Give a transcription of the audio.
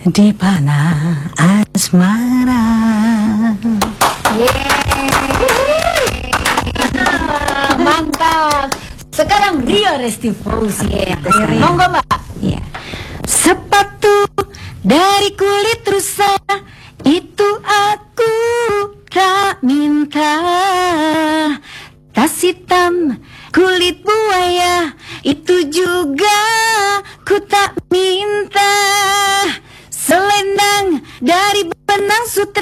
di panah asmara. Mantap. Sekarang Rio Resti Fauzi. Monggo Mbak. Ya. Sepatu dari kulit rusa itu aku tak minta. Tas hitam kulit buaya itu juga ku tak minta. Selendang dari benang sutra